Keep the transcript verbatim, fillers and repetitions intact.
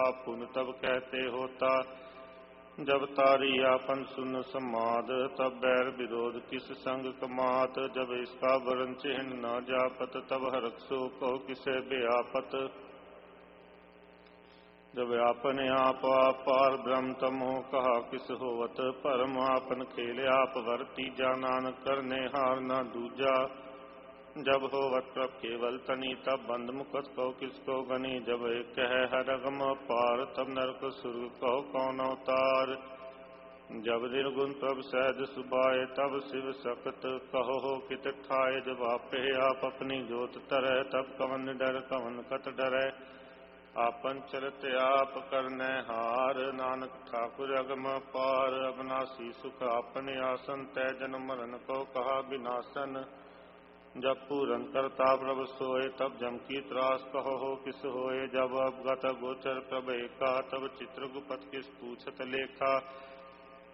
पुन तब कहते होता। जब तारी आपन सुन समाद, तब बैर विरोध किस संग कमात। जब इसका वरण चिन्ह न जापत, तब हरख सो कहो किसे व्यापत। जब आपने आप आप पार ब्रह्म तमो कहा किस होवत। परम आपन खेले आप वर्ती, जा नानक करने हार न दूजा। जब होवत प्रभ केवल तनी, तब बंद मुकत कहो किसको गनी। जब एक कह हर अगम पार, तब नरक सुर कहो कौन अवतार। जब निर्गुण प्रभ सहज सुभाए, तब शिव सकत कहो हो कित ठाए। जब आपे आप अपनी जोत तरह, तब कवन डर कवन कत डरै। आपन चरत आप करने हार, नानक ठाकुर अगम पार। अविनाशी सुख आपने आसन, तय जन्म मरण को कहा विनाशन। जब पूरन करता प्रभ सोए, तब जम की त्रास कहो हो किस होए। जब अवगत गोचर प्रभ एका, तब चित्रगुप्त किस पूछत लेखा।